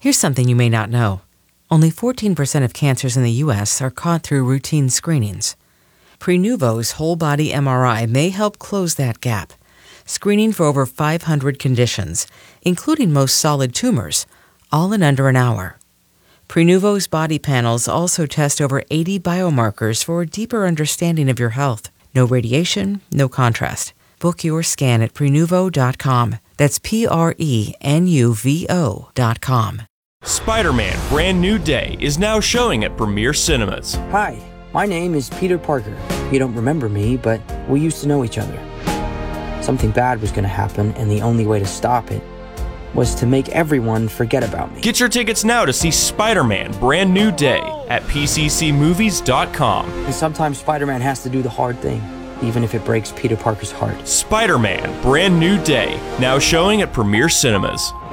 Here's something you may not know. Only 14% of cancers in the U.S. are caught through routine screenings. Prenuvo's whole-body MRI may help close that gap, screening for over 500 conditions, including most solid tumors, all in under an hour. Prenuvo's body panels also test over 80 biomarkers for a deeper understanding of your health. No radiation, no contrast. Book your scan at Prenuvo.com. That's Prenuvo.com. Spider-Man Brand New Day is now showing at Premiere Cinemas. Hi, my name is Peter Parker. You don't remember me, but we used to know each other. Something bad was going to happen, and the only way to stop it was to make everyone forget about me. Get your tickets now to see Spider-Man Brand New Day at PCCmovies.com. And sometimes Spider-Man has to do the hard thing, even if it breaks Peter Parker's heart. Spider-Man Brand New Day, now showing at Premiere Cinemas.